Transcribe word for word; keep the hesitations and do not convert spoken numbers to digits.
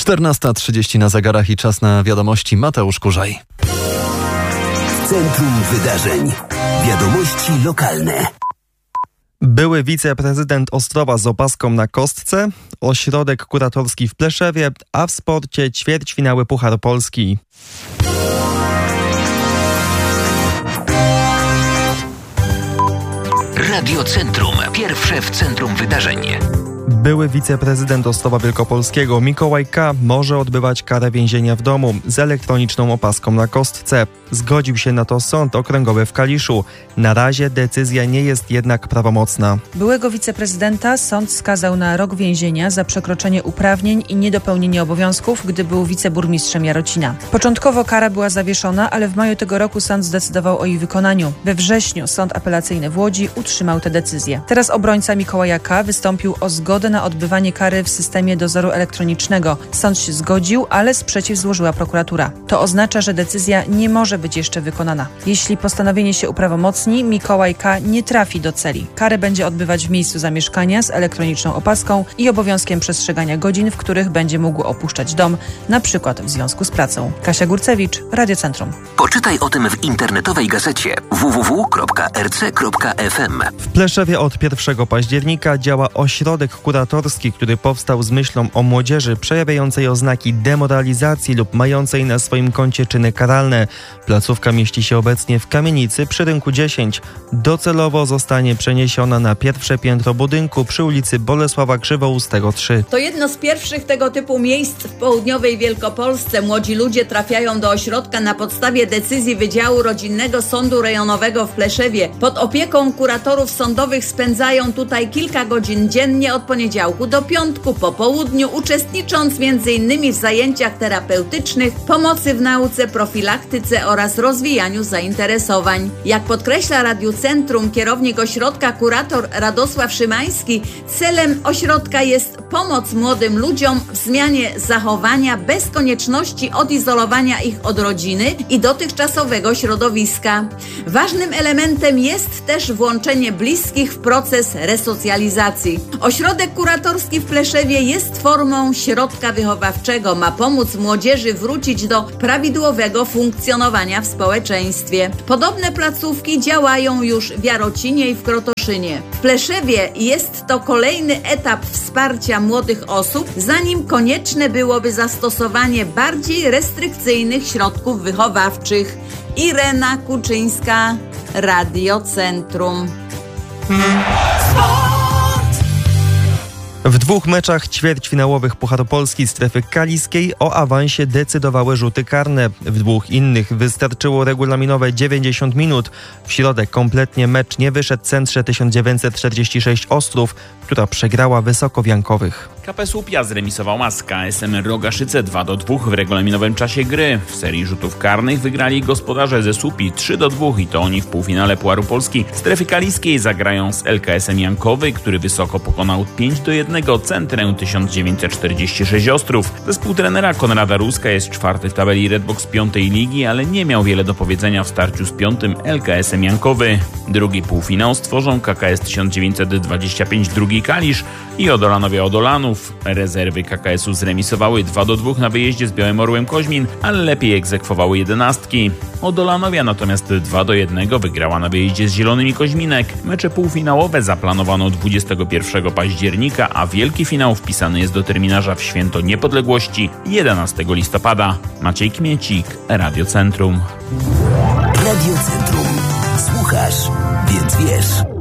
czternasta trzydzieści na zegarach i czas na wiadomości. Mateusz Kurzaj. Centrum Wydarzeń. Wiadomości lokalne. Były wiceprezydent Ostrowa z opaską na kostce, ośrodek kuratorski w Pleszewie, a w sporcie ćwierćfinały Puchar Polski. Radio Centrum. Pierwsze w centrum wydarzeń. Były wiceprezydent Ostrowa Wielkopolskiego Mikołaj K. może odbywać karę więzienia w domu z elektroniczną opaską na kostce. Zgodził się na to Sąd Okręgowy w Kaliszu. Na razie decyzja nie jest jednak prawomocna. Byłego wiceprezydenta sąd skazał na rok więzienia za przekroczenie uprawnień i niedopełnienie obowiązków, gdy był wiceburmistrzem Jarocina. Początkowo kara była zawieszona, ale w maju tego roku sąd zdecydował o jej wykonaniu. We wrześniu Sąd Apelacyjny w Łodzi utrzymał tę decyzję. Teraz obrońca Mikołaja K. wystąpił o zgodę na odbywanie kary w systemie dozoru elektronicznego. Sąd się zgodził, ale sprzeciw złożyła prokuratura. To oznacza, że decyzja nie może być jeszcze wykonana. Jeśli postanowienie się uprawomocni, Mikołaj K. nie trafi do celi. Karę będzie odbywać w miejscu zamieszkania z elektroniczną opaską i obowiązkiem przestrzegania godzin, w których będzie mógł opuszczać dom, na przykład w związku z pracą. Kasia Górcewicz, Radio Centrum. Poczytaj o tym w internetowej gazecie w w w kropka r c kropka f m. W Pleszewie od pierwszego października działa ośrodek kuratorski, który powstał z myślą o młodzieży przejawiającej oznaki demoralizacji lub mającej na swoim koncie czyny karalne. Placówka mieści się obecnie w kamienicy przy Rynku dziesięć. Docelowo zostanie przeniesiona na pierwsze piętro budynku przy ulicy Bolesława Krzywoustego trzy. To jedno z pierwszych tego typu miejsc w południowej Wielkopolsce. Młodzi ludzie trafiają do ośrodka na podstawie decyzji Wydziału Rodzinnego Sądu Rejonowego w Pleszewie. Pod opieką kuratorów sądowych spędzają tutaj kilka godzin dziennie od poniedziałku do piątku po południu, uczestnicząc między innymi w zajęciach terapeutycznych, pomocy w nauce, profilaktyce oraz rozwijaniu zainteresowań. Jak podkreśla Radiu Centrum kierownik ośrodka kurator Radosław Szymański, celem ośrodka jest pomoc młodym ludziom w zmianie zachowania bez konieczności odizolowania ich od rodziny i dotychczasowego środowiska. Ważnym elementem jest też włączenie bliskich w proces resocjalizacji. Ośrodek kuratorski w Pleszewie jest formą środka wychowawczego. Ma pomóc młodzieży wrócić do prawidłowego funkcjonowania w społeczeństwie. Podobne placówki działają już w Jarocinie i w Krotoszynie. W Pleszewie jest to kolejny etap wsparcia młodych osób, zanim konieczne byłoby zastosowanie bardziej restrykcyjnych środków wychowawczych. Irena Kuczyńska, Radio Centrum. W dwóch meczach ćwierćfinałowych Pucharu Polski strefy kaliskiej o awansie decydowały rzuty karne. W dwóch innych wystarczyło regulaminowe dziewięćdziesiąt minut. W środę kompletnie mecz nie wyszedł Centrze tysiąc dziewięćset czterdzieści sześć Ostrów, która przegrała Wysokowiankowych. K P Słupia zremisował z K S M Rogaszyce dwa do dwóch w regulaminowym czasie gry. W serii rzutów karnych wygrali gospodarze ze Słupi trzy do dwóch i to oni w półfinale Pucharu Polski strefy kaliskiej zagrają z L K S M Jankowy, który wysoko pokonał pięć do jednego Centrę tysiąc dziewięćset czterdzieści sześć Ostrów. Zespół trenera Konrada Ruska jest czwarty w tabeli Redbox piątej ligi, ale nie miał wiele do powiedzenia w starciu z piątym L K S M Jankowy. Drugi półfinał stworzą K K S tysiąc dziewięćset dwadzieścia pięć drugi Kalisz i Odolanowie Odolanów. Rezerwy K K S-u zremisowały dwa do dwóch na wyjeździe z Białym Orłem Koźmin, ale lepiej egzekwowały jedenastki. Odolanowia natomiast dwa do jednego wygrała na wyjeździe z Zielonymi Koźminek. Mecze półfinałowe zaplanowano dwudziestego pierwszego października, a wielki finał wpisany jest do terminarza w Święto Niepodległości jedenastego listopada. Maciej Kmiecik, Radio Centrum. Radio Centrum. Słuchasz, więc wiesz.